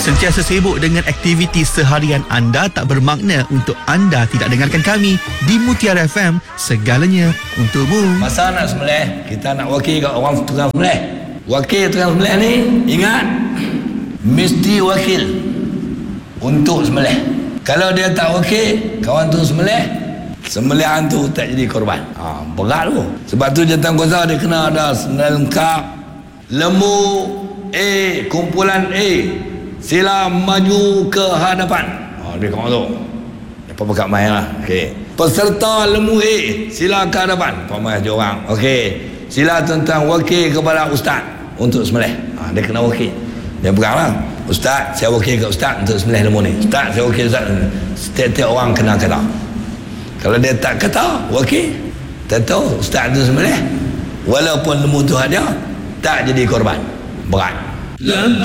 Sentiasa sibuk dengan aktiviti seharian anda tak bermakna untuk anda tidak dengarkan kami di Mutiara FM, segalanya untukmu. Masa nak sembelih, kita nak wakil kat orang tukang sembelih. Wakil tukang sembelih ni, ingat, mesti wakil untuk sembelih. Kalau dia tak wakil, kawan tu sembelih, sembelihan tu tak jadi korban. Berat tu. Sebab tu jantan kuasa dia kena ada sembelih lengkap. Lembu A, kumpulan A, sila maju ke hadapan. Dia kawan tu. Apa pekat main lah. Okey. Peserta lembu A, sila ke hadapan. Pemain je orang. Okey. Sila tentang wakil kepada ustaz untuk sembelih. Dia kena wakil. Dia pegang lah. Ustaz, saya wakil ke ustaz untuk sembelih lembu ni. Ustaz, saya wakil ustaz. Setiap-tiap orang kena kata. Kalau dia tak kata, wakil. Tak tahu ustaz tu sembelih. Walaupun lembu tu ada, tak jadi korban. Berat.